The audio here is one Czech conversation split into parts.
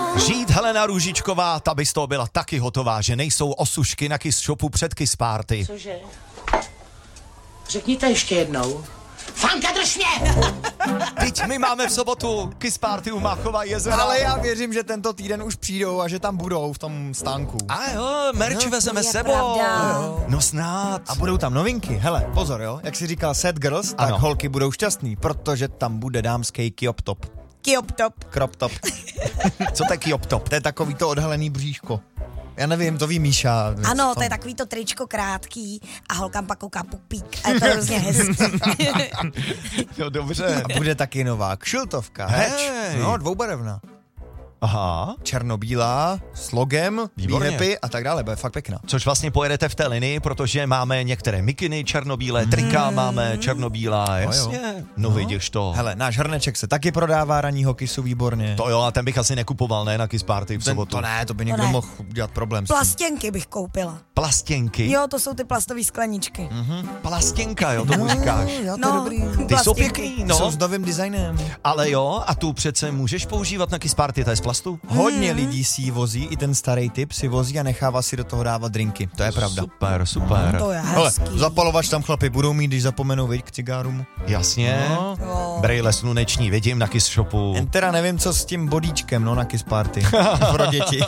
Žít Helena Růžičková, ta by z toho byla taky hotová, že nejsou osušky na Kiss Shopu před Kiss Party. Cože? Řekněte ještě jednou. Fanka, drž mě! Teď my máme v sobotu Kiss Party u Máchova jezera. Ale já věřím, že tento týden už přijdou a že tam budou v tom stánku. A jo, merch vezeme sebou. No snad. A budou tam novinky. Hele, pozor, jo. Jak jsi říkal Sad Girls, tak Ano. holky budou šťastný, protože tam bude dámský Kyop Top. Kyop top. Crop top. Co to je Kyop Top? To je takový to odhalený bříško. Já nevím, to ví Míša. Ano, to je takový to tričko krátký a holkám pak kouká pupík a je to hrozně hezký. No dobře. A bude taky nová kšiltovka. Hatch. Hej. No, dvoubarevná. Aha. Černobílá, s logem, Výborně. výhepy a tak dále. Bude fakt pěkná. Což vlastně pojedete v té linii, protože máme některé mikiny černobílé, trika máme černobílá, jasně. No vidíš to. Hele, náš hrneček se taky prodává ranního Kissu výborně. To jo, a ten bych asi nekupoval, ne, na Kiss Party v sobotu. To ne, to by někdo ne. mohl udělat problém s tím. Plastěnky bych koupila. Plastěnky? Jo, to jsou ty plastové skleničky. Plastěnka, jo, tomu říkáš. Jo, to je dobrý. Ty jsou plastěnky. pěkný, Jsou no. s novým designem. Ale jo, a tu přece můžeš používat na Kiss Party, to je z plastu? Hodně lidí si ji vozí, i ten starý typ si vozí a nechává si do toho dávat drinky. To je pravda. Super, super. To je Hele, hezký. zapalovač tam chlapi budou mít, když zapomenou viď k cigárům. Jasně. No. Jo. Brejle sluneční vidím na Kiss Shopu. Jen teda nevím, co s tím bodíčkem, no, na Kiss Party. Pro děti.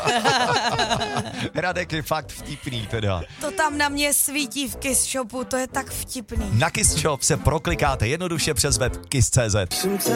Radek je fakt vtipný teda. To tam na mě svítí v Kiss Shopu, to je tak vtipný. Na Kiss Shop se proklikáte jednoduše přes web kiss.cz.